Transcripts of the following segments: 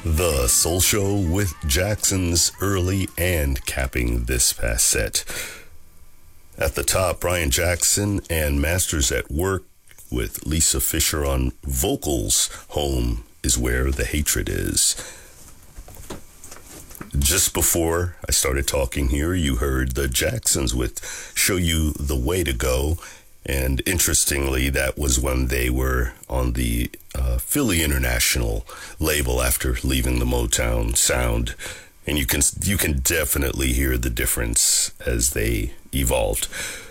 The Soul Show with Jackson's early and capping this past set. At the top, Brian Jackson and Masters at Work with Lisa Fischer on vocals. Home is where the hatred is. Just before I started talking here, you heard the Jacksons with Show You the Way to Go. And interestingly, that was when they were on the Philly International label after leaving the Motown sound. And you can definitely hear the difference as they evolved.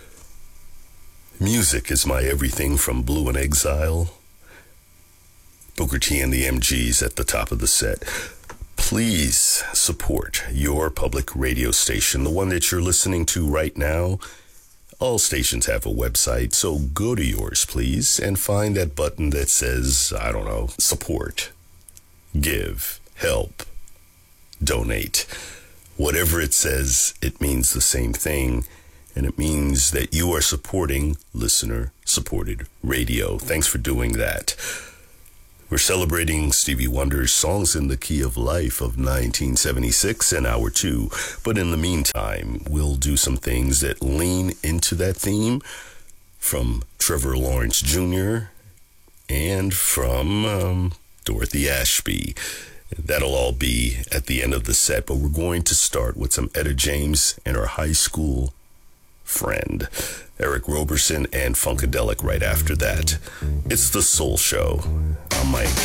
Music is my everything from Blue and Exile. Booker T and the MGs at the top of the set. Please support your public radio station, the one that you're listening to right now. All stations have a website, so go to yours, please, and find that button that says, I don't know, support, give, help, donate. Whatever it says, it means the same thing, and it means that you are supporting listener-supported radio. Thanks for doing that. We're celebrating Stevie Wonder's Songs in the Key of Life of 1976 in Hour 2. But in the meantime, we'll do some things that lean into that theme from Trevor Lawrence Jr. and from Dorothy Ashby. That'll all be at the end of the set, but we're going to start with some Etta James and her high school friend, Eric Roberson and Funkadelic right after that. It's The Soul Show. I'm Mike.